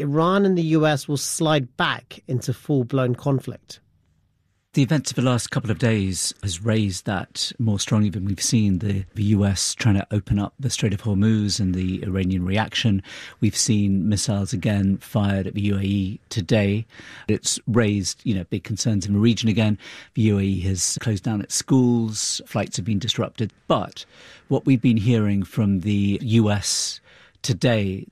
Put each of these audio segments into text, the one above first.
Iran and the US will slide back into full-blown conflict? The events of the last couple of days has raised that more strongly than we've seen. The US trying to open up the Strait of Hormuz and the Iranian reaction. We've seen missiles again fired at the UAE today. It's raised, big concerns in the region again. The UAE has closed down its schools. Flights have been disrupted. But what we've been hearing from the US today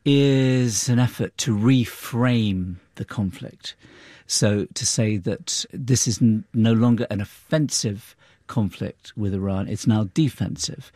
is an effort to reframe the conflict. So to say that this is no longer an offensive conflict with Iran, it's now defensive.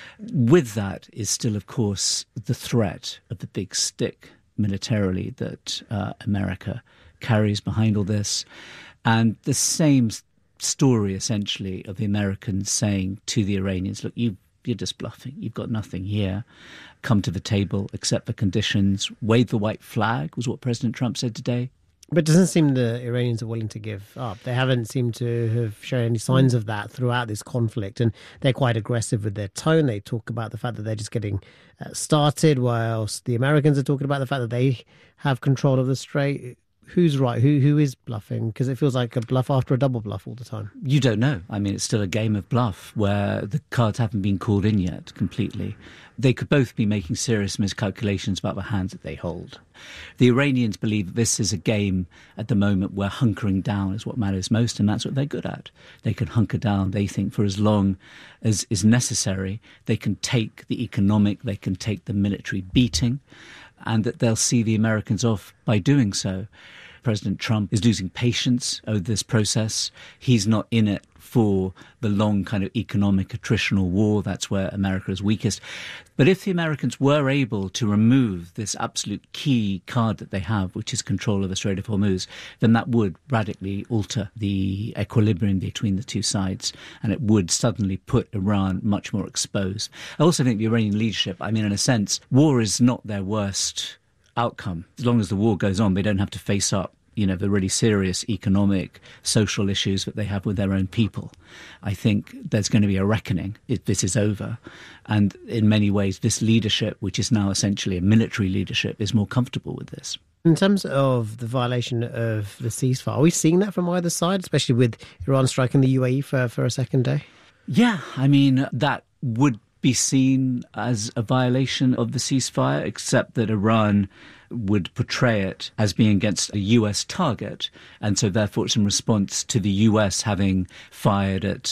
With that is still, of course, the threat of the big stick militarily that America carries behind all this. And the same story, essentially, of the Americans saying to the Iranians, look, you're just bluffing. You've got nothing here. Come to the table, accept the conditions, wave the white flag, was what President Trump said today. But it doesn't seem the Iranians are willing to give up. They haven't seemed to have shown any signs of that throughout this conflict. And they're quite aggressive with their tone. They talk about the fact that they're just getting started, whilst the Americans are talking about the fact that they have control of the strait. Who's right? Who is bluffing? Because it feels like a bluff after a double bluff all the time. You don't know. I mean, it's still a game of bluff where the cards haven't been called in yet completely. They could both be making serious miscalculations about the hands that they hold. The Iranians believe this is a game at the moment where hunkering down is what matters most, and that's what they're good at. They can hunker down, they think, for as long as is necessary. They can take the economic, they can take the military beating, and that they'll see the Americans off by doing so. President Trump is losing patience over this process. He's not in it for the long kind of economic attritional war. That's where America is weakest. But if the Americans were able to remove this absolute key card that they have, which is control of the Strait of Hormuz, then that would radically alter the equilibrium between the two sides, and it would suddenly put Iran much more exposed. I also think the Iranian leadership, in a sense, war is not their worst outcome. As long as the war goes on, they don't have to face up the really serious economic, social issues that they have with their own people. I think there's going to be a reckoning if this is over. And in many ways, this leadership, which is now essentially a military leadership, is more comfortable with this. In terms of the violation of the ceasefire, are we seeing that from either side, especially with Iran striking the UAE for a second day? Yeah, that would be seen as a violation of the ceasefire, except that Iran would portray it as being against a US target. And so therefore it's in response to the US having fired at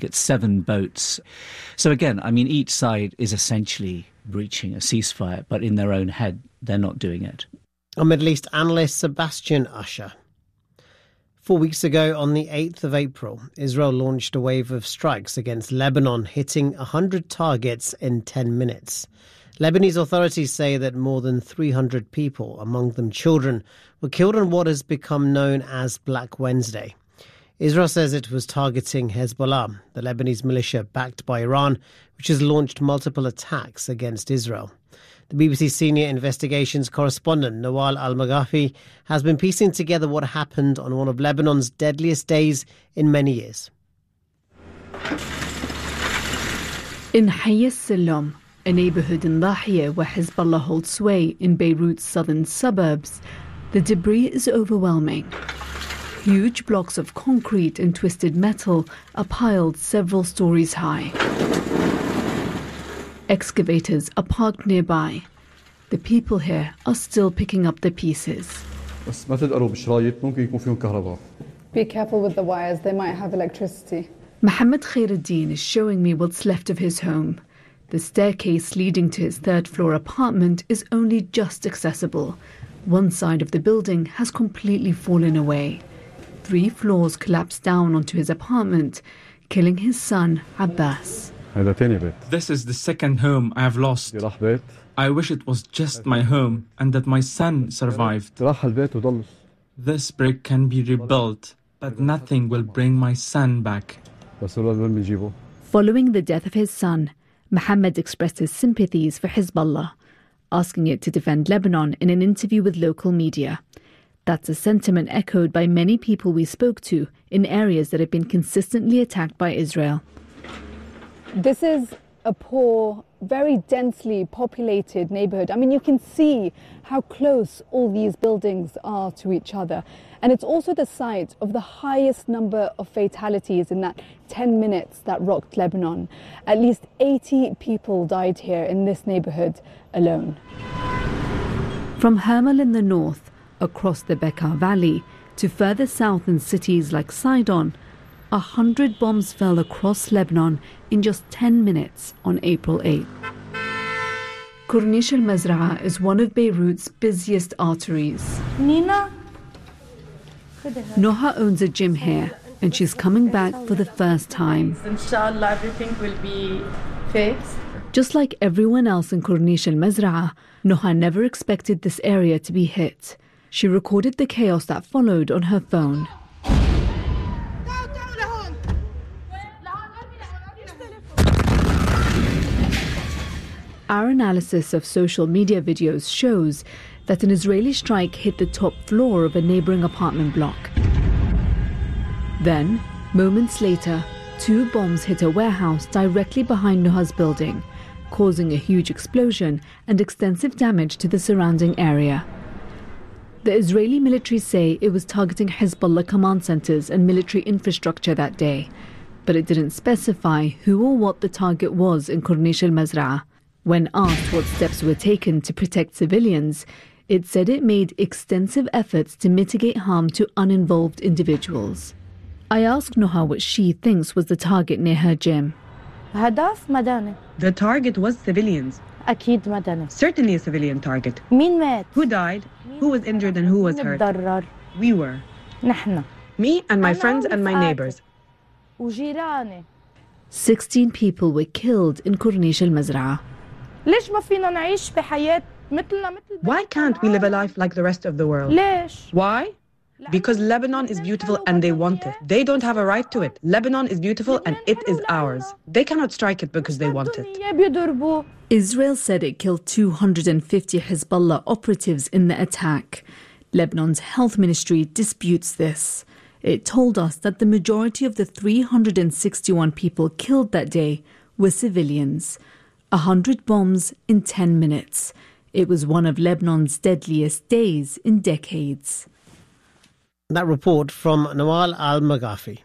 7 boats. So again, each side is essentially breaching a ceasefire, but in their own head, they're not doing it. Our Middle East analyst Sebastian Usher. 4 weeks ago, on the 8th of April, Israel launched a wave of strikes against Lebanon, hitting 100 targets in 10 minutes. Lebanese authorities say that more than 300 people, among them children, were killed on what has become known as Black Wednesday. Israel says it was targeting Hezbollah, the Lebanese militia backed by Iran, which has launched multiple attacks against Israel. The BBC senior investigations correspondent Nawal Al-Maghafi has been piecing together what happened on one of Lebanon's deadliest days in many years. In Hayy al-Salom, a neighbourhood in Lahia where Hezbollah holds sway in Beirut's southern suburbs, the debris is overwhelming. Huge blocks of concrete and twisted metal are piled several stories high. Excavators are parked nearby. The people here are still picking up the pieces. Be careful with the wires, they might have electricity. Mohammed Khairuddin is showing me what's left of his home. The staircase leading to his third-floor apartment is only just accessible. One side of the building has completely fallen away. 3 floors collapsed down onto his apartment, killing his son, Abbas. This is the second home I have lost. I wish it was just my home and that my son survived. This brick can be rebuilt, but nothing will bring my son back. Following the death of his son, Mohammed expressed his sympathies for Hezbollah, asking it to defend Lebanon in an interview with local media. That's a sentiment echoed by many people we spoke to in areas that have been consistently attacked by Israel. This is a poor, very densely populated neighborhood. I mean, you can see how close all these buildings are to each other. And it's also the site of the highest number of fatalities in that 10 minutes that rocked Lebanon. At least 80 people died here in this neighborhood alone. From Hermel in the north, across the Bekaa Valley, to further south in cities like Sidon, 100 bombs fell across Lebanon in just 10 minutes on April 8th. Corniche al-Mazraa is one of Beirut's busiest arteries. Nina? Noha owns a gym here, and she's coming back for the first time. Inshallah, everything will be fixed. Just like everyone else in Corniche al-Mazraa, Noha never expected this area to be hit. She recorded the chaos that followed on her phone. Our analysis of social media videos shows that an Israeli strike hit the top floor of a neighboring apartment block. Then, moments later, 2 bombs hit a warehouse directly behind Noha's building, causing a huge explosion and extensive damage to the surrounding area. The Israeli military say it was targeting Hezbollah command centers and military infrastructure that day, but it didn't specify who or what the target was in Corniche al-Mazraa. When asked what steps were taken to protect civilians, it said it made extensive efforts to mitigate harm to uninvolved individuals. I asked Noha what she thinks was the target near her gym. The target was civilians. Certainly a civilian target. Who died, who was injured, and who was hurt? We were. Me and my friends and my neighbors. 16 people were killed in Corniche al-Mazraa. Why can't we live a life like the rest of the world? Why? Because Lebanon is beautiful and they want it. They don't have a right to it. Lebanon is beautiful and it is ours. They cannot strike it because they want it. Israel said it killed 250 Hezbollah operatives in the attack. Lebanon's health ministry disputes this. It told us that the majority of the 361 people killed that day were civilians. 100 bombs in 10 minutes. It was one of Lebanon's deadliest days in decades. That report from Nawal Al-Maghafi.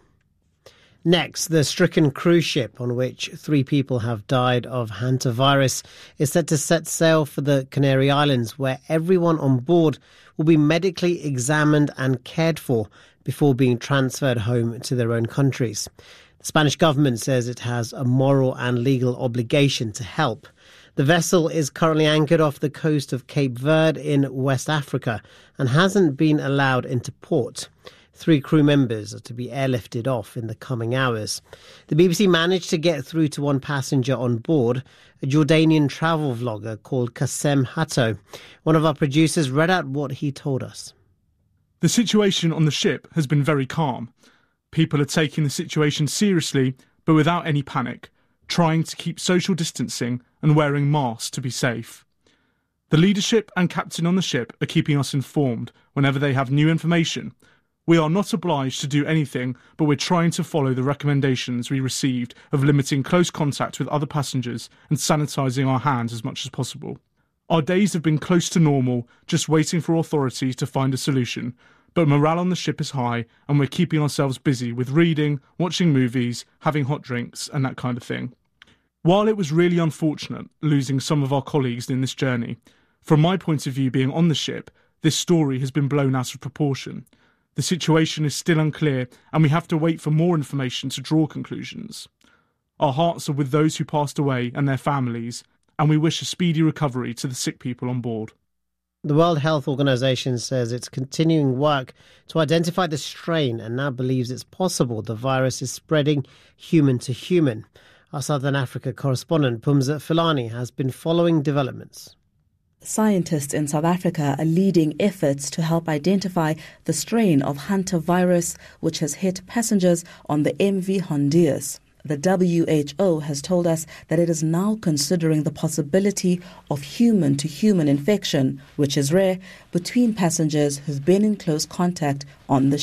Next, the stricken cruise ship on which 3 people have died of hantavirus is set to set sail for the Canary Islands, where everyone on board will be medically examined and cared for before being transferred home to their own countries. The Spanish government says it has a moral and legal obligation to help. The vessel is currently anchored off the coast of Cape Verde in West Africa and hasn't been allowed into port. 3 crew members are to be airlifted off in the coming hours. The BBC managed to get through to one passenger on board, a Jordanian travel vlogger called Kassem Hatto. One of our producers read out what he told us. The situation on the ship has been very calm. People are taking the situation seriously, but without any panic, trying to keep social distancing and wearing masks to be safe. The leadership and captain on the ship are keeping us informed whenever they have new information. We are not obliged to do anything, but we're trying to follow the recommendations we received of limiting close contact with other passengers and sanitising our hands as much as possible. Our days have been close to normal, just waiting for authorities to find a solution, but morale on the ship is high and we're keeping ourselves busy with reading, watching movies, having hot drinks and that kind of thing. While it was really unfortunate losing some of our colleagues in this journey, from my point of view being on the ship, this story has been blown out of proportion. The situation is still unclear and we have to wait for more information to draw conclusions. Our hearts are with those who passed away and their families, and we wish a speedy recovery to the sick people on board. The World Health Organization says it's continuing work to identify the strain and now believes it's possible the virus is spreading human to human. Our Southern Africa correspondent Pumza Filani has been following developments. Scientists in South Africa are leading efforts to help identify the strain of hantavirus which has hit passengers on the MV Hondius. The WHO has told us that it is now considering the possibility of human-to-human infection, which is rare, between passengers who've been in close contact on the ship.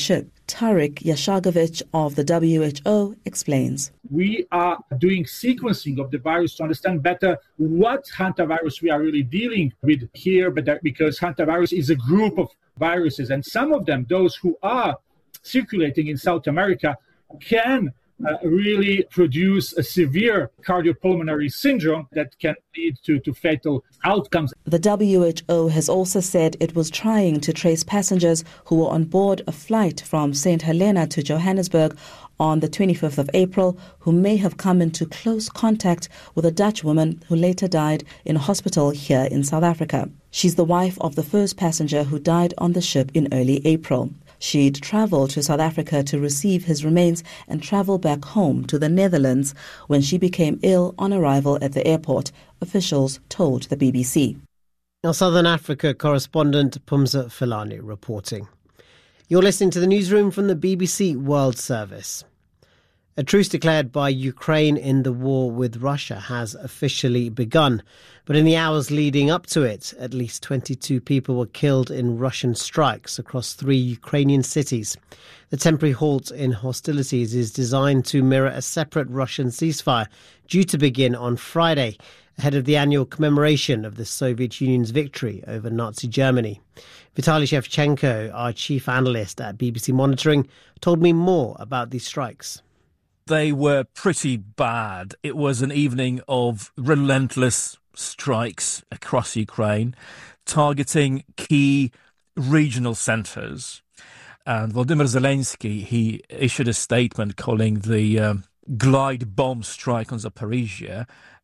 Tarik Yashagovich of the WHO explains. We are doing sequencing of the virus to understand better what hantavirus we are really dealing with here, because hantavirus is a group of viruses, and some of them, those who are circulating in South America, can really produce a severe cardiopulmonary syndrome that can lead to fatal outcomes. The WHO has also said it was trying to trace passengers who were on board a flight from St. Helena to Johannesburg on the 25th of April who may have come into close contact with a Dutch woman who later died in a hospital here in South Africa. She's the wife of the first passenger who died on the ship in early April. She'd travelled to South Africa to receive his remains and travel back home to the Netherlands when she became ill on arrival at the airport, officials told the BBC. Now, Southern Africa correspondent Pumza Filani reporting. You're listening to the newsroom from the BBC World Service. A truce declared by Ukraine in the war with Russia has officially begun. But in the hours leading up to it, at least 22 people were killed in Russian strikes across 3 Ukrainian cities. The temporary halt in hostilities is designed to mirror a separate Russian ceasefire due to begin on Friday, ahead of the annual commemoration of the Soviet Union's victory over Nazi Germany. Vitaly Shevchenko, our chief analyst at BBC Monitoring, told me more about these strikes. They were pretty bad. It was an evening of relentless strikes across Ukraine, targeting key regional centres. And Volodymyr Zelensky, he issued a statement calling the glide bomb strike on Zaporizhia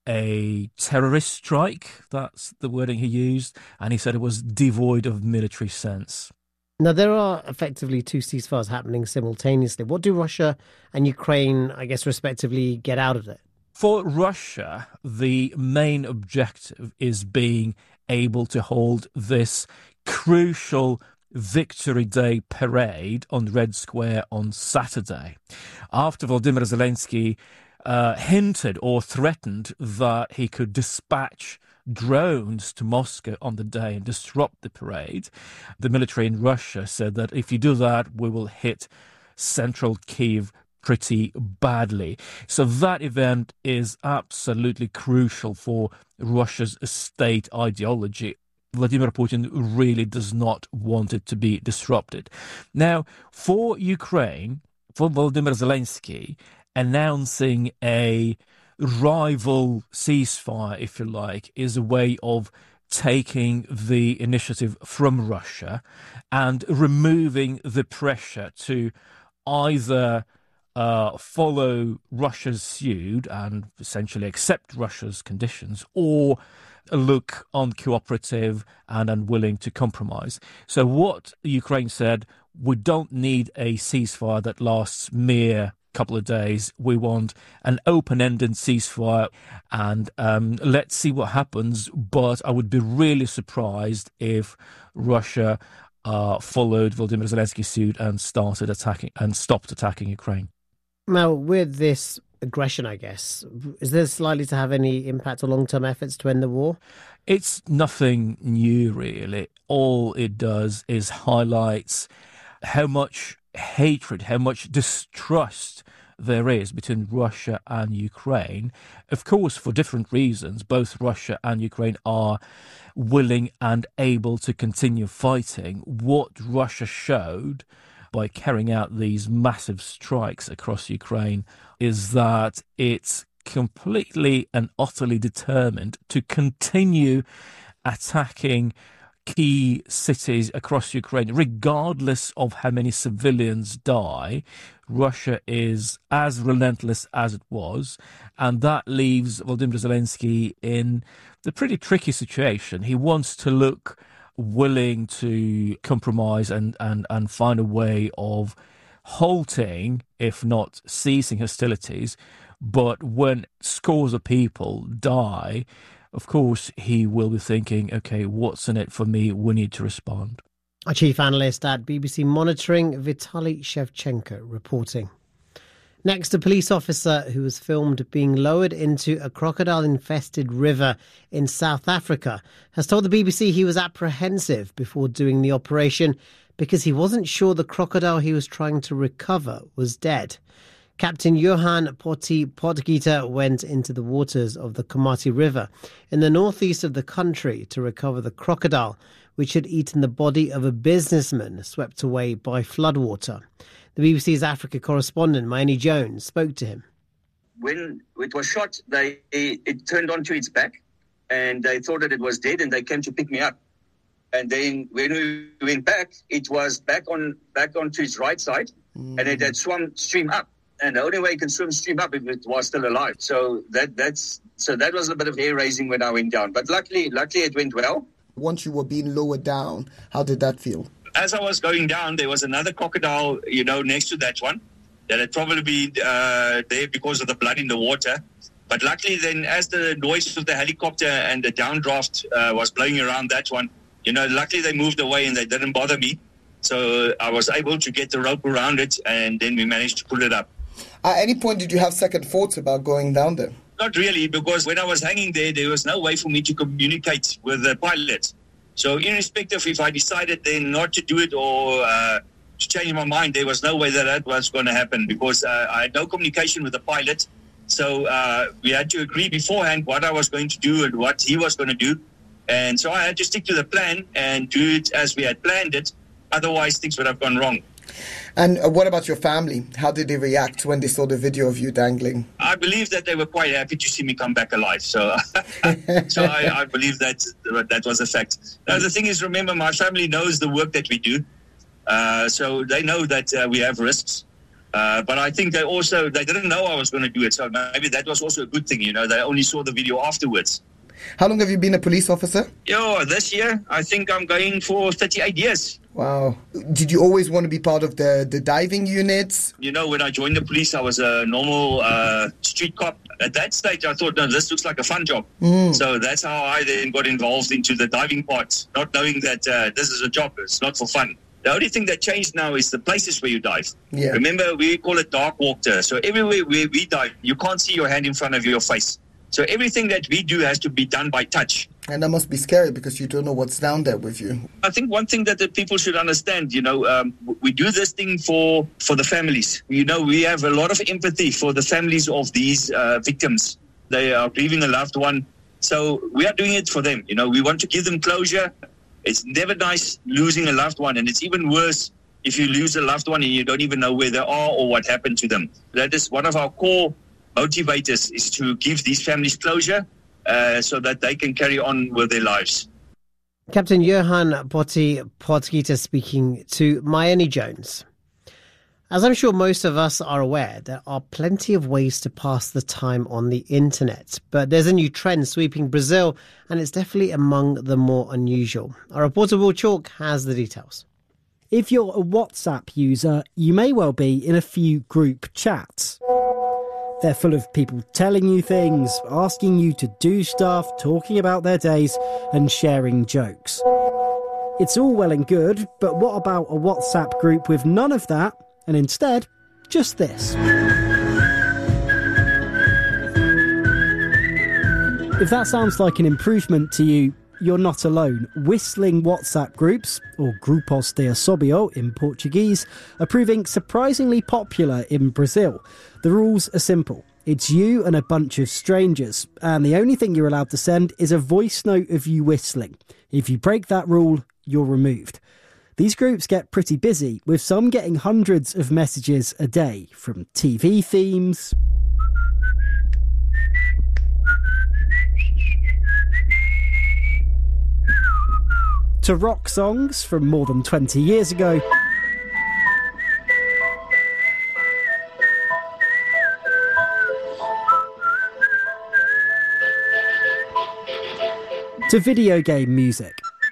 a terrorist strike. That's the wording he used. And he said it was devoid of military sense. Now, there are effectively 2 ceasefires happening simultaneously. What do Russia and Ukraine, I guess, respectively, get out of it? For Russia, the main objective is being able to hold this crucial Victory Day parade on Red Square on Saturday, after Volodymyr Zelensky hinted or threatened that he could dispatch drones to Moscow on the day and disrupt the parade. The military in Russia said that if you do that, we will hit central Kyiv pretty badly. So that event is absolutely crucial for Russia's state ideology. Vladimir Putin really does not want it to be disrupted. Now, for Ukraine, for Volodymyr Zelensky, announcing a rival ceasefire, if you like, is a way of taking the initiative from Russia and removing the pressure to either follow Russia's suit and essentially accept Russia's conditions, or look uncooperative and unwilling to compromise. So what Ukraine said, we don't need a ceasefire that lasts mere couple of days. We want an open-ended ceasefire, and let's see what happens. But I would be really surprised if Russia followed Volodymyr Zelensky's suit and started attacking and stopped attacking Ukraine. Now, with this aggression, I guess, is this likely to have any impact on long-term efforts to end the war? It's nothing new, really. All it does is highlights how much hatred, how much distrust there is between Russia and Ukraine. Of course, for different reasons, both Russia and Ukraine are willing and able to continue fighting. What Russia showed by carrying out these massive strikes across Ukraine is that it's completely and utterly determined to continue attacking key cities across Ukraine, regardless of how many civilians die. Russia is as relentless as it was, and that leaves Volodymyr Zelensky in the pretty tricky situation. He wants to look willing to compromise and find a way of halting, if not ceasing hostilities. But when scores of people die, of course, he will be thinking, OK, what's in it for me? We need to respond. Our chief analyst at BBC Monitoring, Vitaly Shevchenko, reporting. Next, a police officer who was filmed being lowered into a crocodile-infested river in South Africa has told the BBC he was apprehensive before doing the operation because he wasn't sure the crocodile he was trying to recover was dead. Captain Johan Potgieter went into the waters of the Komati River in the northeast of the country to recover the crocodile, which had eaten the body of a businessman swept away by floodwater. The BBC's Africa correspondent, Mayeni Jones, spoke to him. When it was shot, it turned onto its back, and they thought that it was dead, and they came to pick me up. And then when we went back, it was back onto its right side, and it had swum stream up. And the only way it can swim stream up if it was still alive. So that was a bit of hair raising when I went down. But luckily it went well. Once you were being lowered down, how did that feel? As I was going down, there was another crocodile, next to that one that had probably been there because of the blood in the water. But luckily then, as the noise of the helicopter and the downdraft was blowing around that one, luckily they moved away and they didn't bother me. So I was able to get the rope around it, and then we managed to pull it up. At any point, did you have second thoughts about going down there? Not really, because when I was hanging there was no way for me to communicate with the pilot. So irrespective if I decided then not to do it or to change my mind, there was no way that was going to happen because I had no communication with the pilot. So we had to agree beforehand what I was going to do and what he was going to do. And so I had to stick to the plan and do it as we had planned it. Otherwise, things would have gone wrong. And what about your family? How did they react when they saw the video of you dangling? I believe that they were quite happy to see me come back alive. So I believe that was a fact. Now, the thing is, remember, my family knows the work that we do. So they know that we have risks. But I think they didn't know I was going to do it. So maybe that was also a good thing. They only saw the video afterwards. How long have you been a police officer? This year, I think I'm going for 38 years. Wow. Did you always want to be part of the diving units? When I joined the police, I was a normal street cop. At that stage, I thought, no, this looks like a fun job. So that's how I then got involved into the diving part, not knowing that this is a job. It's not for fun. The only thing that changed now is the places where you dive. Yeah. Remember, we call it dark water. So everywhere where we dive, you can't see your hand in front of your face. So everything that we do has to be done by touch. And that must be scary because you don't know what's down there with you. I think one thing that the people should understand, we do this thing for the families. We have a lot of empathy for the families of these victims. They are grieving a loved one. So we are doing it for them. We want to give them closure. It's never nice losing a loved one. And it's even worse if you lose a loved one and you don't even know where they are or what happened to them. That is one of our core motivators, is to give these families closure so that they can carry on with their lives. Captain Johan Potgieter speaking to Mayeni Jones. As I'm sure most of us are aware, there are plenty of ways to pass the time on the internet. But there's a new trend sweeping Brazil, and it's definitely among the more unusual. Our reporter Will Chalk has the details. If you're a WhatsApp user, you may well be in a few group chats. They're full of people telling you things, asking you to do stuff, talking about their days and sharing jokes. It's all well and good, but what about a WhatsApp group with none of that and instead just this? If that sounds like an improvement to you, you're not alone. Whistling WhatsApp groups, or grupos de assobio in Portuguese, are proving surprisingly popular in Brazil. The rules are simple. It's you and a bunch of strangers, and the only thing you're allowed to send is a voice note of you whistling. If you break that rule, you're removed. These groups get pretty busy, with some getting hundreds of messages a day, from TV themes to rock songs from more than 20 years ago, to video game music.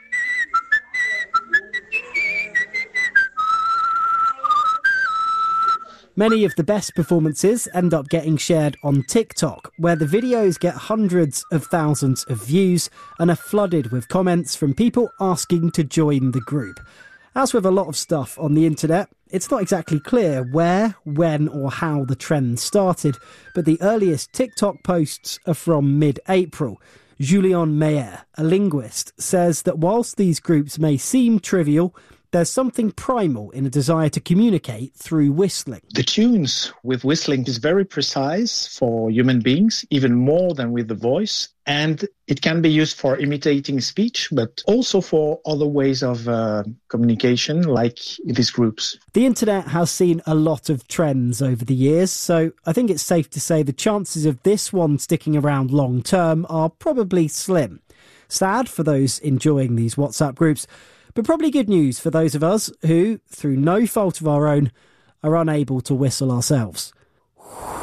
Many of the best performances end up getting shared on TikTok, where the videos get hundreds of thousands of views and are flooded with comments from people asking to join the group. As with a lot of stuff on the internet, it's not exactly clear where, when or how the trend started, but the earliest TikTok posts are from mid-April. Julien Meyer, a linguist, says that whilst these groups may seem trivial, there's something primal in a desire to communicate through whistling. The tunes with whistling is very precise for human beings, even more than with the voice. And it can be used for imitating speech, but also for other ways of communication, like these groups. The internet has seen a lot of trends over the years, so I think it's safe to say the chances of this one sticking around long term are probably slim. Sad for those enjoying these WhatsApp groups, but probably good news for those of us who, through no fault of our own, are unable to whistle ourselves.